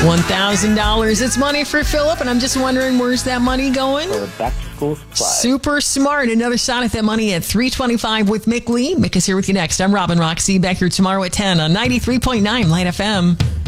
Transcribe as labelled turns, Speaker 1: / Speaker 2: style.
Speaker 1: $1,000. It's money for Philip, and I'm just wondering, where's that money going?
Speaker 2: For back-to-school supplies.
Speaker 1: Super smart. Another shot at that money at 3:25 with Mick Lee. Mick is here with you next. I'm Robin Roxy, back here tomorrow at 10 on 93.9 Light FM.